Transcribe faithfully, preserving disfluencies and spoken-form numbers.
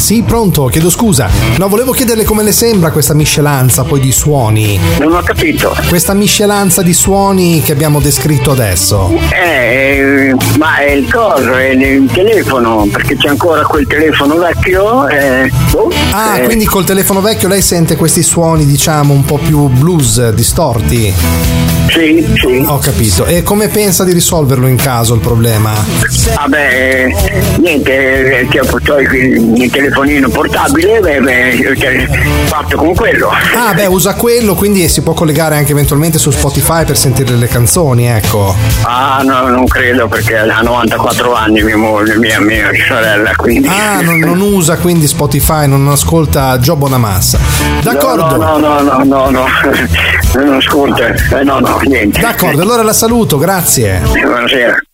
Sì, pronto, chiedo scusa. No, volevo chiederle come le sembra questa miscelanza poi di suoni. Non ho capito. Questa miscelanza di suoni che abbiamo descritto adesso. Eh, ma è il coso, è il telefono, perché c'è ancora quel telefono vecchio. Eh, boh, ah, eh. quindi col telefono vecchio lei sente questi suoni, diciamo, un po' più blues, distorti? Sì, sì. Ho capito. E come pensa di risolverlo in caso il problema? Vabbè, niente, che ho il telefonino portabile, beh, beh, fatto con quello. Ah, beh, usa quello, quindi si può collegare anche eventualmente su Spotify per sentire le canzoni, ecco. Ah, no, non credo, perché ha novantaquattro anni mia moglie, mia, mia sorella, quindi. Ah, non, non usa quindi Spotify, non ascolta Gio Bonamassa. D'accordo. No, no, no, no, no, no, non ascolta, eh, no, no, niente. D'accordo, allora la saluto, grazie. Buonasera.